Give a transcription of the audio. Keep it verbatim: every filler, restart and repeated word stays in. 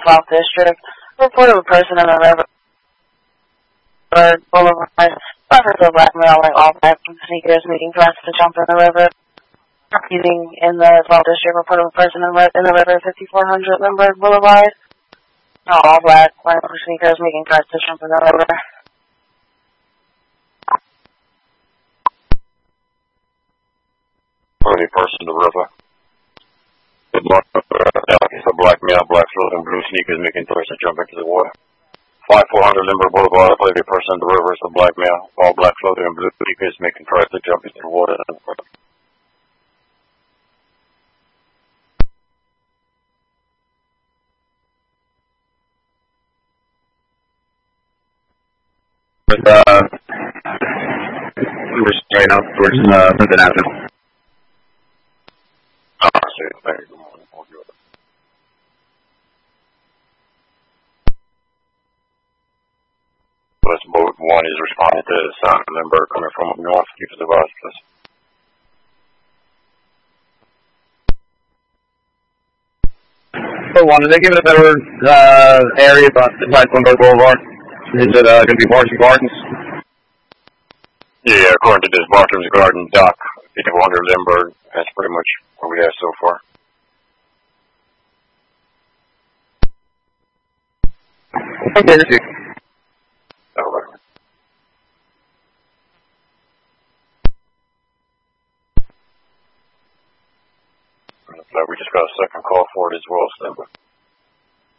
twelfth District. Report of a person in the river Boulevard. Reference of blackmailing all black sneakers making threats to jump in the river. Repeating in the twelfth District. Report of a person in the, in the river fifty-four hundred Lindbergh Boulevard. All black sneakers making threats to jump in the river. Any person in the river. The black, uh, a black male, black clothing, blue sneakers making threats to jump into the water. five four hundred Lindbergh Boulevard, a person in the river is a black male, all black clothing and blue sneakers making threats to jump into the water. With, uh, we're straight out towards, uh, Linden Avenue. Ah, I see. Thank you. Plus, boat one is responding to the sound of Lindbergh coming from up north. Keep it advised, please. So one, did they give it a better, uh, area besides Lindbergh Boulevard? Is it, uh, gonna be Barton Gardens? Yeah, according to this Barton's Garden dock, fifty-four hundred Lindbergh, that's pretty much what we have so far. Okay, thank you. All right. We just got a second call for it as well, Stanley.